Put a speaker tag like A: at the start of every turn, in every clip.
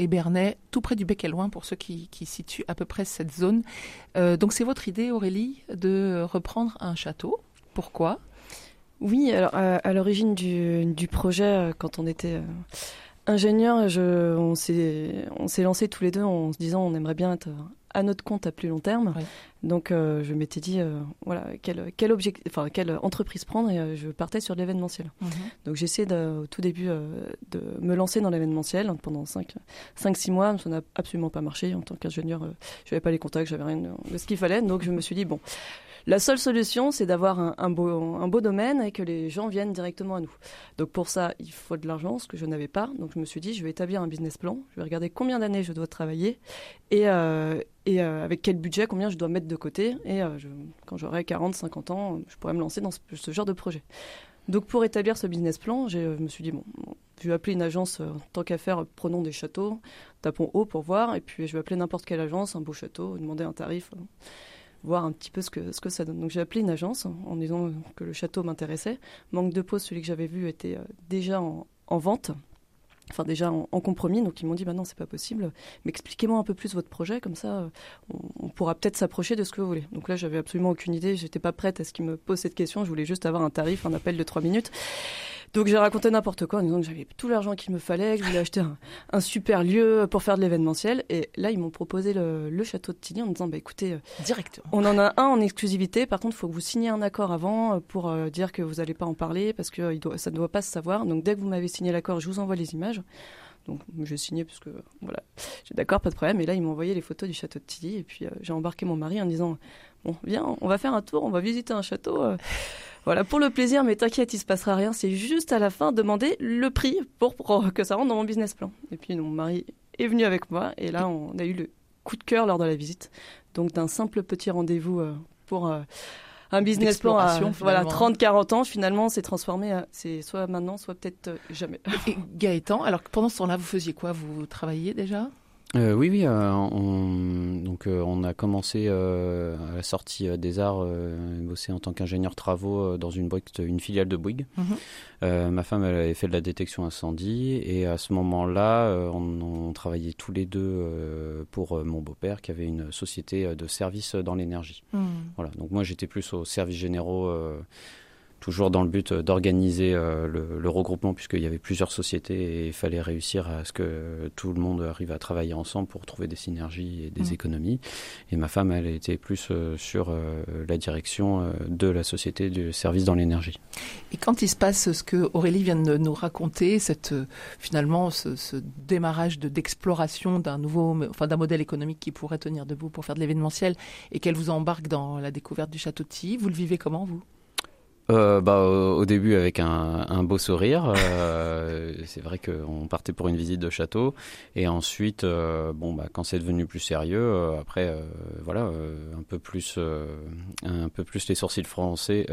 A: et Bernay, tout près du Bec et Loing, pour ceux qui situent à peu près cette zone. Donc c'est votre idée, Aurélie, de reprendre un château. Pourquoi ?
B: Oui, alors à l'origine du projet, quand on était ingénieur, on s'est lancé tous les deux en se disant on aimerait bien être à notre compte à plus long terme. Oui. Donc je m'étais dit voilà quelle entreprise prendre, et je partais sur de l'événementiel. Donc j'ai essayé au tout début de me lancer dans l'événementiel pendant 5-6 mois. Ça n'a absolument pas marché. En tant qu'ingénieur, je n'avais pas les contacts, j'avais rien de ce qu'il fallait. Donc je me suis dit bon, la seule solution, c'est d'avoir un beau domaine et que les gens viennent directement à nous. Donc pour ça, il faut de l'argent, ce que je n'avais pas. Donc je me suis dit, je vais établir un business plan. Je vais regarder combien d'années je dois travailler et avec quel budget, combien je dois mettre de côté. Et quand j'aurai 40-50 ans, je pourrai me lancer dans ce genre de projet. Donc pour établir ce business plan, je me suis dit, bon, je vais appeler une agence, tant qu'à faire, prenons des châteaux, tapons haut pour voir. Et puis je vais appeler n'importe quelle agence, un beau château, demander un tarif, voir un petit peu ce que ça donne. Donc j'ai appelé une agence en disant que le château m'intéressait. Manque de peau, celui que j'avais vu était déjà en vente, enfin déjà en compromis. Donc ils m'ont dit non, c'est pas possible, mais expliquez-moi un peu plus votre projet, comme ça on pourra peut-être s'approcher de ce que vous voulez. Donc là j'avais absolument aucune idée, j'étais pas prête à ce qu'ils me posent cette question, je voulais juste avoir un tarif, un appel de 3 minutes. Donc j'ai raconté n'importe quoi en disant que j'avais tout l'argent qu'il me fallait, que je voulais acheter un super lieu pour faire de l'événementiel. Et là, ils m'ont proposé le château de Tilly en me disant écoutez,
A: directement.
B: On en a un en exclusivité. Par contre, il faut que vous signiez un accord avant pour dire que vous n'allez pas en parler parce que ça ne doit pas se savoir. Donc dès que vous m'avez signé l'accord, je vous envoie les images. Donc j'ai signé parce que voilà, j'ai d'accord, pas de problème. Et là, ils m'ont envoyé les photos du château de Tilly. Et puis j'ai embarqué mon mari en disant bon, viens, on va faire un tour, on va visiter un château. Voilà, pour le plaisir, mais t'inquiète, il se passera rien. C'est juste à la fin demander le prix pour que ça rentre dans mon business plan. Et puis mon mari est venu avec moi et là, on a eu le coup de cœur lors de la visite. Donc d'un simple petit rendez-vous pour un business plan à 30-40 ans, finalement, c'est transformé. C'est soit maintenant, soit peut-être jamais.
A: Et Gaëtan, alors pendant ce temps-là, vous faisiez quoi ? Vous travailliez déjà ?
C: Oui, on a commencé à la sortie des arts, bossé en tant qu'ingénieur travaux dans une filiale de Bouygues. Ma femme, elle avait fait de la détection incendie et à ce moment-là, on travaillait tous les deux pour mon beau-père qui avait une société de services dans l'énergie. Voilà, donc moi j'étais plus aux services généraux. Toujours dans le but d'organiser le regroupement, puisqu'il y avait plusieurs sociétés et il fallait réussir à ce que tout le monde arrive à travailler ensemble pour trouver des synergies et des économies. Et ma femme, elle était plus sur la direction de la société de service dans l'énergie.
A: Et quand il se passe ce que Aurélie vient de nous raconter, finalement ce démarrage d'exploration d'un modèle économique qui pourrait tenir debout pour faire de l'événementiel et qu'elle vous embarque dans la découverte du château de Tilly, vous le vivez comment, vous ?
C: Au début avec un beau sourire, c'est vrai qu'on partait pour une visite de château et ensuite quand c'est devenu plus sérieux, après un peu plus les sourcils français,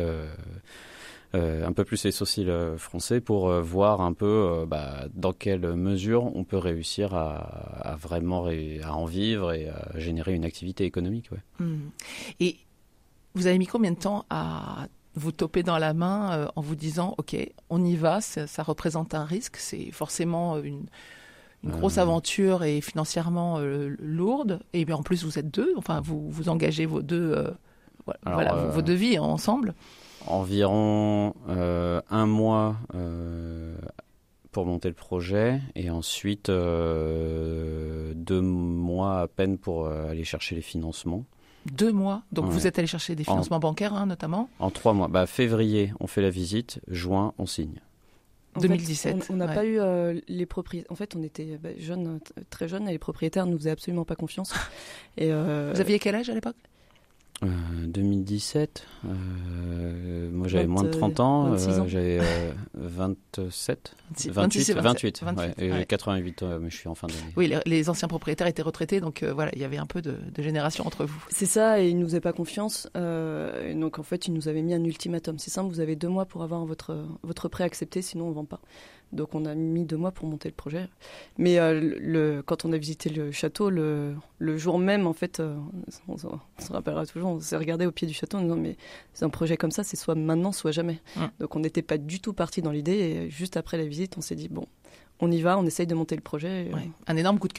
C: pour voir un peu dans quelle mesure on peut réussir à vraiment à en vivre et à générer une activité économique. Ouais.
A: Et vous avez mis combien de temps à vous topez dans la main en vous disant ok, on y va, ça représente un risque, c'est forcément une grosse aventure et financièrement lourde, et bien en plus vous êtes deux, enfin vous engagez vos deux vos deux vies ensemble.
C: Environ 1 mois pour monter le projet et ensuite 2 mois à peine pour aller chercher les financements.
A: 2 mois, donc vous êtes allé chercher des financements bancaires notamment.
C: En 3 mois, février on fait la visite, juin on signe.
A: 2017.
B: On n'a pas eu les propriétaires. En fait, on était jeunes, très jeunes, et les propriétaires ne nous faisaient absolument pas confiance. Et
A: vous aviez quel âge à l'époque ?
C: 2017. Moi j'avais moins de 30 ans, j'avais 27, 28, ouais, et j'ai 88 ans, mais je suis en fin d'année.
A: Oui, les anciens propriétaires étaient retraités, donc il y avait un peu de génération entre vous.
B: C'est ça, et ils ne nous faisaient pas confiance, et donc en fait ils nous avaient mis un ultimatum. C'est simple, vous avez 2 mois pour avoir votre prêt accepté, sinon on ne vend pas. Donc on a mis 2 mois pour monter le projet. Mais quand on a visité le château, le jour même, en fait, on se rappellera toujours, on s'est regardé au pied du château en disant mais c'est un projet comme ça, c'est soit maintenant, soit jamais. Donc on n'était pas du tout parti dans l'idée, et juste après la visite, on s'est dit bon, on y va, on essaye de monter le projet.
A: Un énorme coup de